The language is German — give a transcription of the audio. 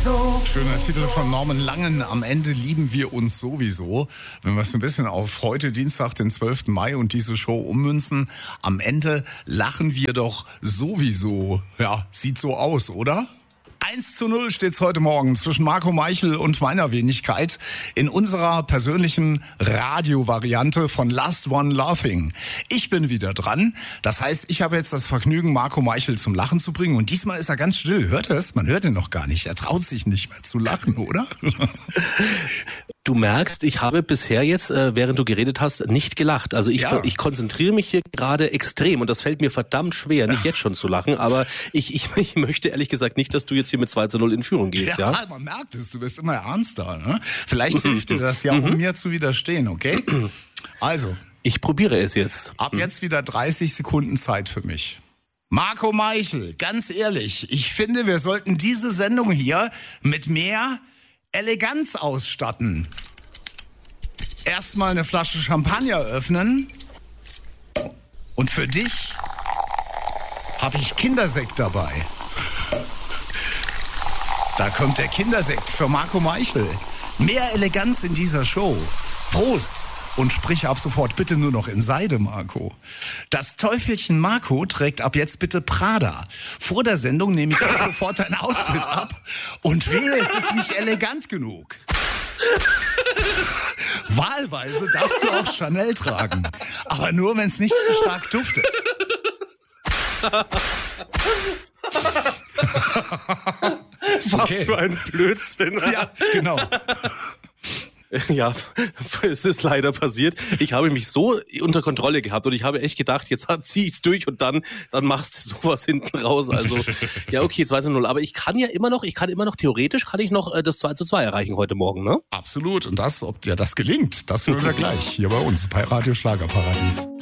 Schöner Titel von Norman Langen. Am Ende lieben wir uns sowieso. Wenn wir es ein bisschen auf heute, Dienstag, den 12. Mai und diese Show ummünzen, am Ende lachen wir doch sowieso. Ja, sieht so aus, oder? 1:0 steht's heute Morgen zwischen Marco Meichel und meiner Wenigkeit in unserer persönlichen Radiovariante von Last One Laughing. Ich bin wieder dran. Das heißt, ich habe jetzt das Vergnügen, Marco Meichel zum Lachen zu bringen. Und diesmal ist er ganz still. Hört es? Man hört ihn noch gar nicht. Er traut sich nicht mehr zu lachen, oder? Du merkst, ich habe bisher jetzt, während du geredet hast, nicht gelacht. Also ich konzentriere mich hier gerade extrem und das fällt mir verdammt schwer, nicht jetzt schon zu lachen. Aber ich möchte ehrlich gesagt nicht, dass du jetzt hier mit 2:0 in Führung gehst. Ja, man merkt es, du wirst immer ernster. Ne? Vielleicht hilft dir das ja, um mir zu widerstehen, okay? Also. Ich probiere es jetzt. Ab jetzt wieder 30 Sekunden Zeit für mich. Marco Meichel, ganz ehrlich, ich finde, wir sollten diese Sendung hier mit mehr Eleganz ausstatten. Erstmal eine Flasche Champagner öffnen. Und für dich habe ich Kindersekt dabei. Da kommt der Kindersekt für Marco Meichel. Mehr Eleganz in dieser Show. Prost! Und sprich ab sofort bitte nur noch in Seide, Marco. Das Teufelchen Marco trägt ab jetzt bitte Prada. Vor der Sendung nehme ich auch sofort dein Outfit ab. Und wehe, es ist nicht elegant genug. Wahlweise darfst du auch Chanel tragen. Aber nur, wenn es nicht zu stark duftet. Was für ein Blödsinn. Ja, genau. Ja, es ist leider passiert. Ich habe mich so unter Kontrolle gehabt und ich habe echt gedacht, jetzt zieh ich's durch und dann machst du sowas hinten raus. Also, ja, okay, 2:0. Aber ich kann immer noch theoretisch kann ich noch das 2:2 erreichen heute Morgen, ne? Absolut. Und ob dir das gelingt, das hören wir gleich hier bei uns bei Radio Schlagerparadies.